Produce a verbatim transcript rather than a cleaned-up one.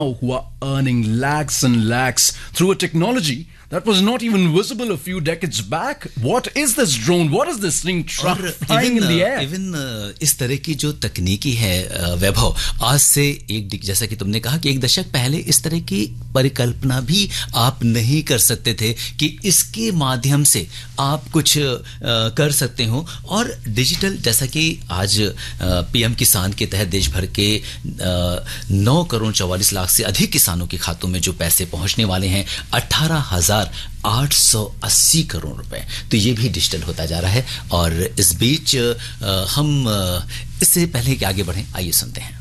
who are earning lakhs and lakhs through a technology that was not even visible a few decades back. What is this drone? What is this thing truck flying in the air? Even uh, इस तरह की जो तकनीकी है uh, वैभव, आज से एक जैसा कि तुमने कहा कि एक दशक पहले इस तरह की परिकल्पना भी आप नहीं कर सकते थे कि इसके माध्यम से आप कुछ uh, कर सकते हो। और डिजिटल, जैसा कि आज पीएम uh, किसान के तहत देश भर के नौ करोड़ चौवालीस लाख से अधिक किसानों के खातों में जो पैसे पहुंचने वाले हैं अठारह हजार आठ सौ अस्सी करोड़ रुपए, तो ये भी डिजिटल होता जा रहा है। और इस बीच हम इससे पहले कि आगे बढ़ें, आइए सुनते हैं।